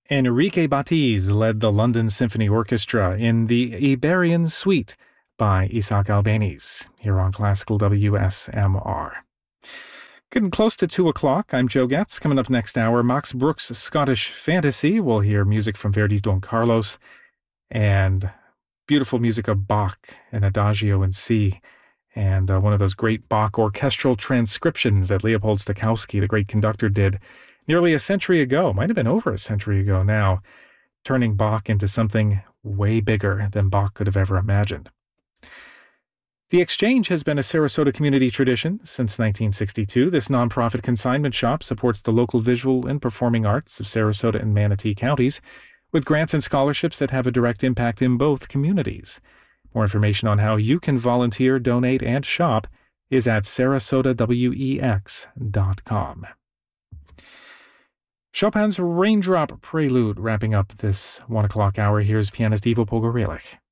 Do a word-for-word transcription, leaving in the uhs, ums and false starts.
Enrique Batiz led the London Symphony Orchestra in the Iberian Suite by Isaac Albéniz, here on Classical W S M R. Getting close to two o'clock, I'm Joe Getz. Coming up next hour, Max Bruch's Scottish Fantasy. We'll hear music from Verdi's Don Carlos and beautiful music of Bach, an Adagio in C, and uh, one of those great Bach orchestral transcriptions that Leopold Stokowski, the great conductor, did nearly a century ago, might have been over a century ago now, turning Bach into something way bigger than Bach could have ever imagined. The Exchange has been a Sarasota community tradition since nineteen sixty-two. This nonprofit consignment shop supports the local visual and performing arts of Sarasota and Manatee counties with grants and scholarships that have a direct impact in both communities. More information on how you can volunteer, donate, and shop is at sarasota wex dot com. Chopin's Raindrop Prelude wrapping up this one o'clock hour. Here's pianist Ivo Pogorelic.